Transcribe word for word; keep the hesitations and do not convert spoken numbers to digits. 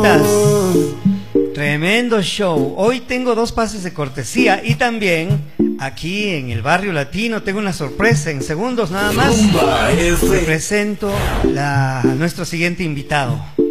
Atlas. Tremendo show. Hoy tengo dos pases de cortesía y también aquí en el barrio latino tengo una sorpresa. En segundos nada más te presento la, a nuestro siguiente invitado.